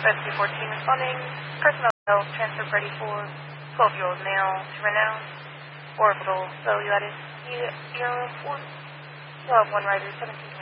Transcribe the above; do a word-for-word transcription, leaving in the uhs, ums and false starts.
Rescue fourteen responding. Personnel transfer ready for twelve-year-old male to Renown. Orbital, so you had a room four. You'll have one rider, seventeen